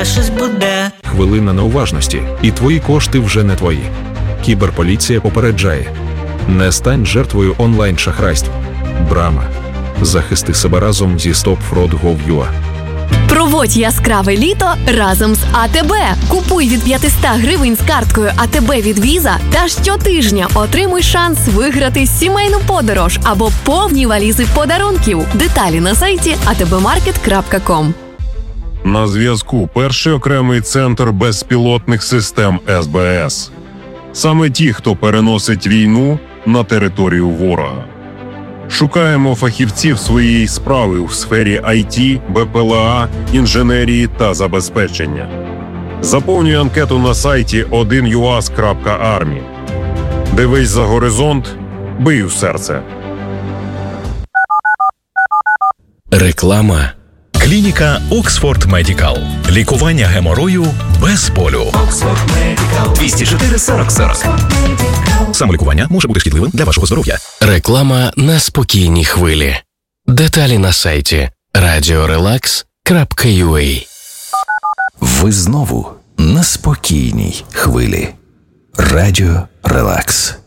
Щось буде. Хвилина неуважності, і твої кошти вже не твої. Кіберполіція попереджає. Не стань жертвою онлайн-шахрайств. Брама. Захисти себе разом зі StopFraud.gov.ua. Проводь яскраве літо разом з АТБ. Купуй від 500 гривень з карткою АТБ від Віза та щотижня отримуй шанс виграти сімейну подорож або повні валізи подарунків. Деталі на сайті atbmarket.com. На зв'язку перший окремий центр безпілотних систем СБС. Саме ті, хто переносить війну на територію ворога. Шукаємо фахівців своєї справи у сфері IT, БПЛА, інженерії та забезпечення. Заповнюй анкету на сайті 1uas.army. Дивись за горизонт, бий у серце. Реклама. Клініка Оксфорд Медікал. Лікування геморою без болю. 204 40 40. Самолікування може бути шкідливим для вашого здоров'я. Реклама на спокійній хвилі. Деталі на сайті radiorelax.ua. Ви знову на спокійній хвилі. Радіо Релакс.